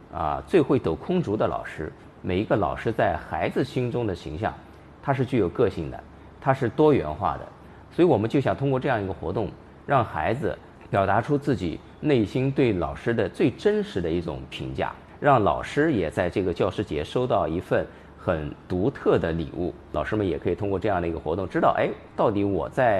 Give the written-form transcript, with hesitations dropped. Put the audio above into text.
最会抖空竹的老师，每一个老师在孩子心中的形象，他是具有个性的，他是多元化的。所以我们就想通过这样一个活动，让孩子表达出自己内心对老师的最真实的一种评价，让老师也在这个教师节收到一份很独特的礼物。老师们也可以通过这样的一个活动知道，到底我在